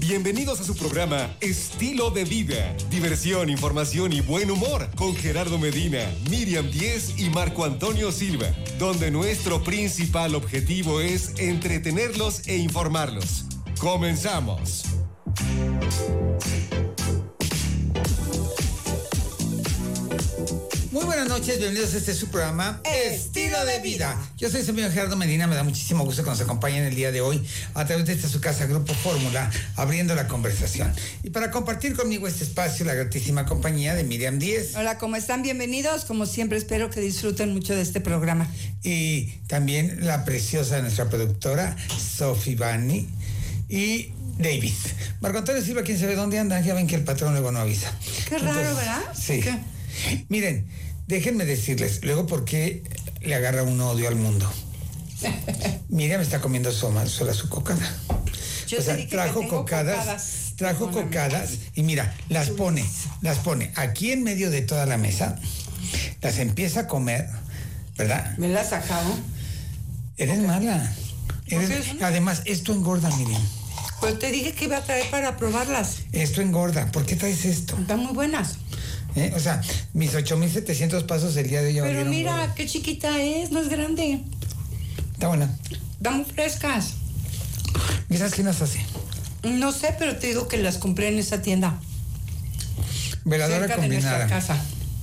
Bienvenidos a su programa Estilo de Vida. Diversión, información y buen humor con Gerardo Medina, Miriam Díez y Marco Antonio Silva, donde nuestro principal objetivo es entretenerlos e informarlos. ¡Comenzamos! Muy buenas noches, bienvenidos a este su programa Estilo de Vida. Yo soy su amigo Gerardo Medina, me da muchísimo gusto que nos acompañen el día de hoy a través de esta su casa Grupo Fórmula, abriendo la conversación. Y para compartir conmigo este espacio, la gratísima compañía de Miriam Díez. Hola, ¿cómo están? Bienvenidos. Como siempre, espero que disfruten mucho de este programa. Y también la preciosa de nuestra productora, Sophie Bani y David. Marco Antonio Silva, ¿quién sabe dónde anda? Ya ven que el patrón luego no avisa. Qué raro, ¿verdad? Sí. ¿Qué? Miren, déjenme decirles, luego por qué le agarra un odio al mundo. Miriam está comiendo sola su cocada. Yo te dije trajo que tengo cocadas, trajo Perdóname. cocadas y mira, las pone aquí en medio de toda la mesa, las empieza a comer, ¿verdad? ¿Me la has sacado? Eres mala. qué? Además, esto engorda, Miriam. Pues te dije que iba a traer para probarlas. Esto engorda. ¿Por qué traes esto? Están muy buenas. O sea, mis 8,700 pasos el día de hoy. Pero valieron mira, gordo. qué chiquita es, no es grande. Está buena. Están muy frescas. ¿Y sabes quién las hace? No sé, pero te digo que las compré en esa tienda. Veladora cerca de nuestra combinada. casa.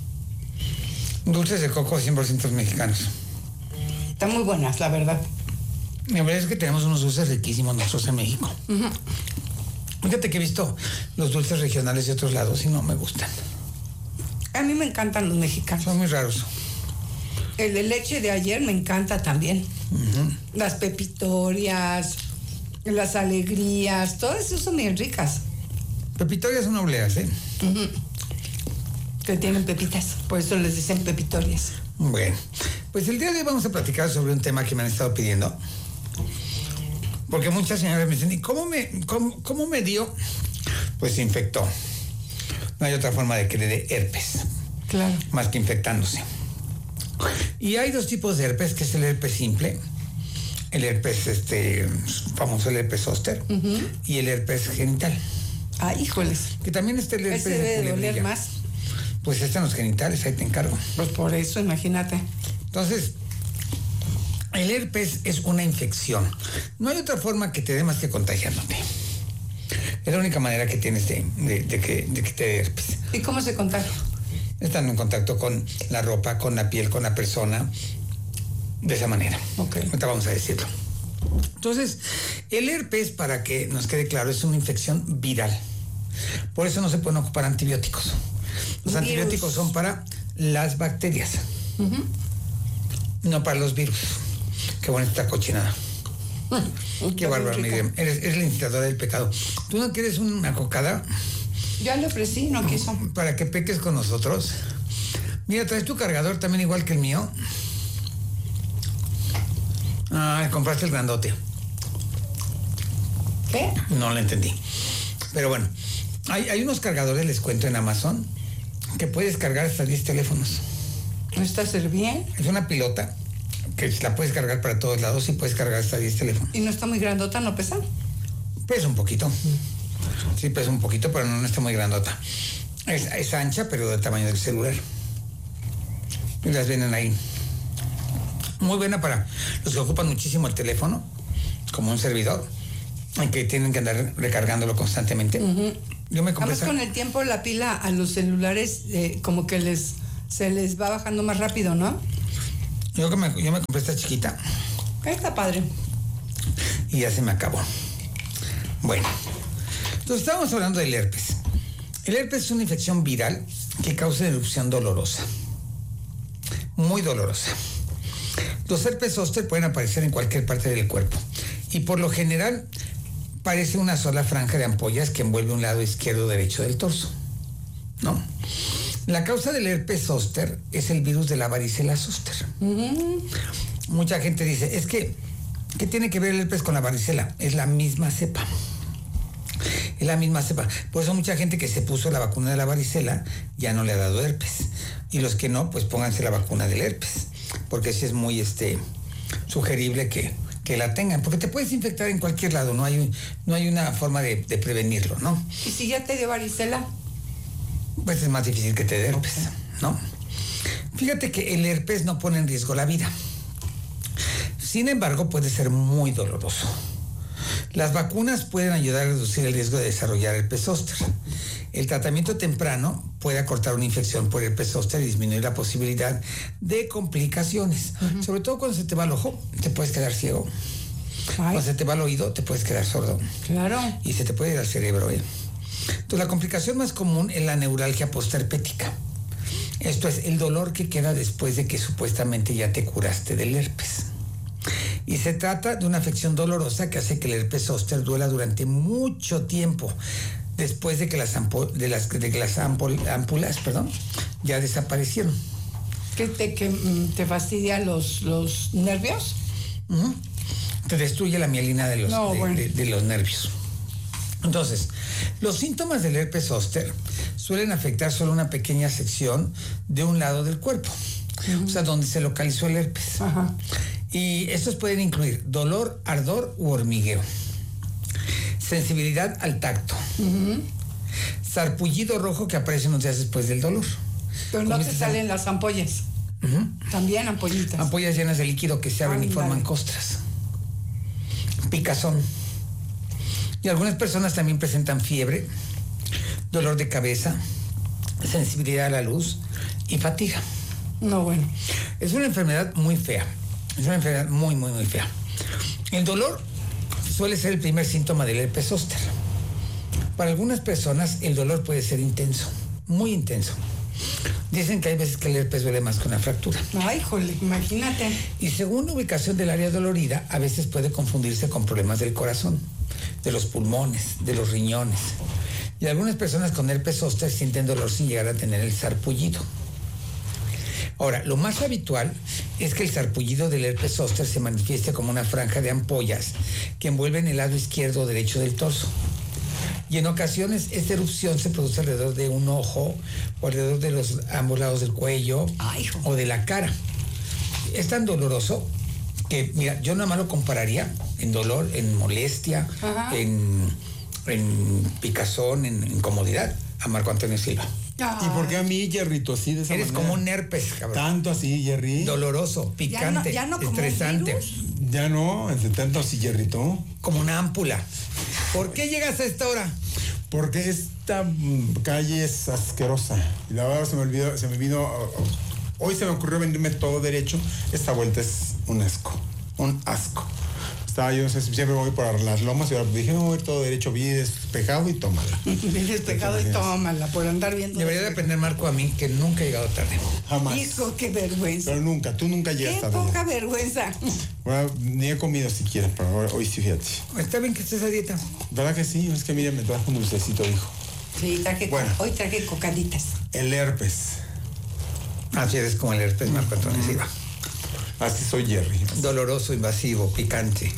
Dulces de coco 100% mexicanos. Están muy buenas, la verdad. La verdad es que tenemos unos dulces riquísimos nosotros en México. Fíjate que he visto los dulces regionales de otros lados y no me gustan. A mí me encantan los mexicanos. Son muy raros. El de leche de ayer me encanta también. Las pepitorias, las alegrías, todas esas son bien ricas. Pepitorias son obleas, ¿eh? Que tienen pepitas, por eso les dicen pepitorias. Bueno, pues el día de hoy vamos a platicar sobre un tema que me han estado pidiendo. Porque muchas señoras me dicen, ¿y cómo me dio? Pues se infectó. No hay otra forma de que le dé herpes, Claro. más que infectándose. Y hay dos tipos de herpes, que es el herpes simple, el herpes famoso, el herpes zóster, y el herpes genital. Ah, híjoles. Que también está el herpes Ese debe de culebrilla. doler más. Pues está en los genitales, ahí te encargo. Pues por eso, imagínate. Entonces, el herpes es una infección. No hay otra forma que te dé más que contagiándote. Es la única manera que tienes de que te dé herpes. ¿Y cómo se contagia? Estando en contacto con la ropa, con la piel, con la persona, de esa manera. Ok. Ahorita vamos a decirlo. Entonces, el herpes, para que nos quede claro, es una infección viral. Por eso no se pueden ocupar antibióticos. Los Virus. antibióticos son para las bacterias, no para los virus. Qué buena esta cochinada. Qué bárbaro, Miriam. Eres la incitadora del pecado. ¿Tú no quieres una cocada Ya le ofrecí, no quiso. para que peques con nosotros? Mira, traes tu cargador también igual que el mío. Ah, compraste el grandote. ¿Qué? No lo entendí. Pero bueno, hay unos cargadores, les cuento, en Amazon, que puedes cargar hasta 10 teléfonos. ¿No está a ser bien? Es una pilota que la puedes cargar para todos lados y puedes cargar hasta 10 teléfonos. ¿Y no está muy grandota, no pesa? Pesa un poquito. Sí, pesa un poquito, pero no está muy grandota. Es ancha, pero del tamaño del celular. Y las venden ahí. Muy buena para los que ocupan muchísimo el teléfono, como un servidor, y que tienen que andar recargándolo constantemente. Yo me compré Además, con el tiempo la pila a los celulares como que se les va bajando más rápido, ¿no? yo me compré esta chiquita Está padre. y ya se me acabó. Bueno, entonces estábamos hablando del herpes. El herpes es una infección viral que causa erupción dolorosa, muy dolorosa. Los herpes zóster pueden aparecer en cualquier parte del cuerpo y por lo general parece una sola franja de ampollas que envuelve un lado izquierdo o derecho del torso, ¿no? La causa del herpes zóster es el virus de la varicela zóster. Mucha gente dice, es que, ¿qué tiene que ver el herpes con la varicela? Es la misma cepa. Es la misma cepa. Por eso mucha gente que se puso la vacuna de la varicela ya no le ha dado herpes. Y los que no, pues pónganse la vacuna del herpes. Porque sí es muy sugerible que que la tengan, porque te puedes infectar en cualquier lado, no hay una forma de prevenirlo, ¿no? ¿Y si ya te dio varicela? Pues es más difícil que te dé herpes, ¿no? Fíjate que el herpes no pone en riesgo la vida. Sin embargo, puede ser muy doloroso. Las vacunas pueden ayudar a reducir el riesgo de desarrollar herpes zóster. El tratamiento temprano puede acortar una infección por herpes zóster y disminuir la posibilidad de complicaciones. Sobre todo cuando se te va el ojo, te puedes quedar ciego. Cuando se te va el oído, te puedes quedar sordo. Claro. Y se te puede ir al cerebro, ¿eh? Entonces, la complicación más común es la neuralgia postherpética. Esto es el dolor que queda después de que supuestamente ya te curaste del herpes. Y se trata de una afección dolorosa que hace que el herpes zóster duela durante mucho tiempo después de que las ámpulas ya desaparecieron. ¿Que te fastidia los nervios? Te destruye la mielina de los nervios. Entonces, los síntomas del herpes zóster suelen afectar solo una pequeña sección de un lado del cuerpo, o sea, donde se localizó el herpes. Ajá. Y estos pueden incluir dolor, ardor u hormigueo, sensibilidad al tacto, sarpullido rojo que aparece unos días después del dolor. Pero no te salen las ampollas. También ampollitas. Ampollas llenas de líquido que se abren y forman costras. Picazón. Y algunas personas también presentan fiebre, dolor de cabeza, sensibilidad a la luz y fatiga. No, bueno. Es una enfermedad muy fea. Es una enfermedad muy, muy, muy fea. El dolor suele ser el primer síntoma del herpes zóster. Para algunas personas el dolor puede ser intenso, muy intenso. Dicen que hay veces que el herpes duele más que una fractura. Ay, jole, imagínate. Y según la ubicación del área dolorida, a veces puede confundirse con problemas del corazón, de los pulmones, de los riñones. Y algunas personas con herpes zóster sienten dolor sin llegar a tener el sarpullido. Ahora, lo más habitual es que el sarpullido del herpes zóster se manifieste como una franja de ampollas que envuelven el lado izquierdo o derecho del torso. Y en ocasiones esta erupción se produce alrededor de un ojo o alrededor de ambos lados del cuello o de la cara. Es tan doloroso que, mira, yo nada más lo compararía en dolor, en molestia, en picazón, en incomodidad a Marco Antonio Silva. ¿Y por qué a mí, Jerrito, así de esa Eres manera? como un herpes, cabrón. Tanto así, Jerry. Doloroso, picante, ya no como estresante. un virus. Ya no, entre tanto así, Jerrito. Como una ámpula. ¿Por qué llegas a esta hora? Porque esta calle es asquerosa. Y la verdad se me vino. Hoy se me ocurrió venirme todo derecho. Esta vuelta es un asco. Un asco. Yo siempre voy por las lomas y ahora dije, no, voy todo derecho, bien despejado y tómala. Bien despejado y tómala, por andar viendo. Debería de aprender, Marco, a mí que nunca he llegado tarde. Jamás. Hijo, qué vergüenza. Pero nunca, tú nunca llegas Qué tarde. poca vergüenza. Bueno, ni he comido siquiera, pero hoy sí, fíjate. Está bien que estés a dieta. ¿Verdad que sí? Es que mira, me trajo un dulcecito, hijo. Sí, hoy traje cocaditas. El herpes. Así eres como el herpes, Marco Antonio Silva. Así soy, Jerry. Doloroso, invasivo, picante.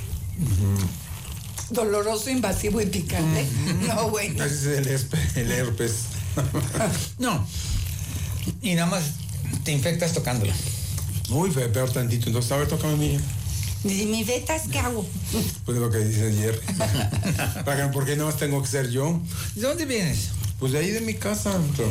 Doloroso, invasivo y picante. No, güey. Así es el herpes. No. Y nada más te infectas tocándolo. Uy, fue peor tantito. Entonces, a ver, tócame, Miriam. ¿Y mis vetas qué hago? Pues lo que dice Jerry. ¿Por qué no tengo que ser yo? ¿De dónde vienes? Pues de ahí de mi casa. Pero,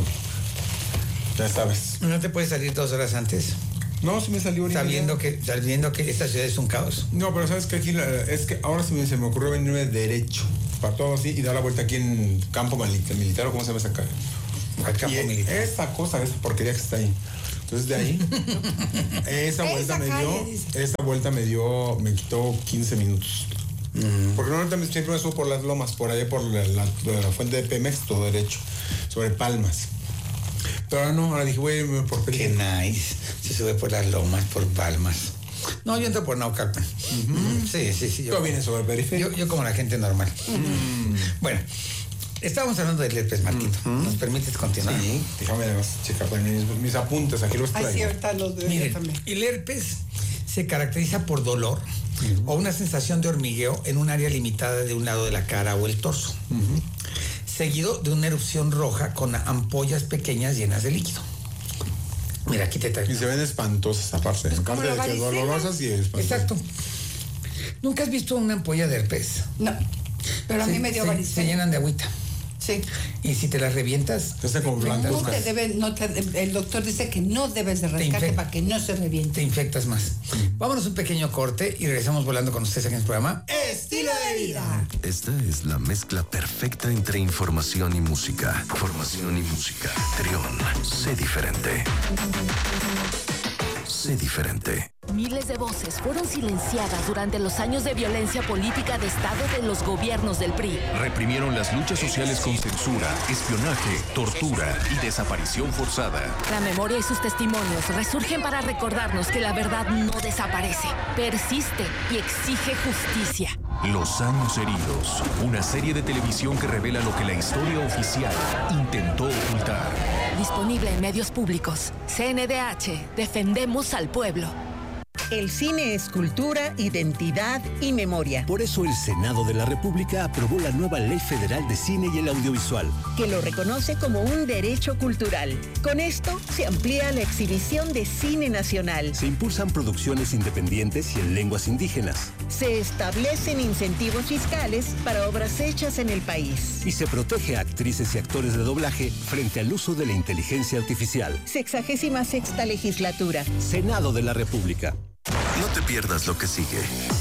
ya sabes. ¿No te puedes salir 2 horas antes? No, se me salió ahorita. Sabiendo que esta ciudad es un caos. No, pero sabes que aquí es que ahora se me ocurrió venirme derecho. Para todo así y dar la vuelta aquí en campo militar o cómo se llama esa calle. Al campo militar. Esa porquería que está ahí. Entonces de ahí, esa vuelta me quitó 15 minutos. Porque normalmente siempre me subo por las lomas, por allá por la fuente de Pemex, todo derecho, sobre Palmas. Pero ahora no, ahora dije, güey, por Qué nice. Se sube por las lomas, por Palmas. No, yo entro por Naucalpan. Sí. Yo vine sobre el periférico. Yo como la gente normal. Bueno, estábamos hablando del herpes, Marquito. ¿Nos permites continuar? Sí, déjame checar mis apuntes, aquí los traigo. Ay, sí, ahorita los de Miren, también. el herpes se caracteriza por dolor o una sensación de hormigueo en un área limitada de un lado de la cara o el torso, seguido de una erupción roja con ampollas pequeñas llenas de líquido. Mira, aquí te traigo. Y se ven espantosas aparte. Aparte de que dolorosas y espantosas. Exacto. ¿Nunca has visto una ampolla de herpes? No, pero a mí me dio varicela. Se llenan de agüita. Sí. Y si te las revientas, el doctor dice que no debes de rascarte para que no se reviente. Te infectas más. Vámonos un pequeño corte y regresamos volando con ustedes aquí en el programa Estilo de Vida. Esta es la mezcla perfecta entre información y música. Información y música. Trión, sé diferente. Sé diferente. Miles de voces fueron silenciadas durante los años de violencia política de Estado de los gobiernos del PRI. Reprimieron las luchas sociales con censura, espionaje, tortura y desaparición forzada. La memoria y sus testimonios resurgen para recordarnos que la verdad no desaparece, persiste y exige justicia. Los años heridos, una serie de televisión que revela lo que la historia oficial intentó ocultar. Disponible en medios públicos. CNDH, defendemos al pueblo. El cine es cultura, identidad y memoria. Por eso el Senado de la República aprobó la nueva Ley Federal de Cine y el Audiovisual, que lo reconoce como un derecho cultural. Con esto se amplía la exhibición de cine nacional. Se impulsan producciones independientes y en lenguas indígenas. Se establecen incentivos fiscales para obras hechas en el país. Y se protege a actrices y actores de doblaje frente al uso de la inteligencia artificial. 66ª legislatura. Senado de la República. No te pierdas lo que sigue.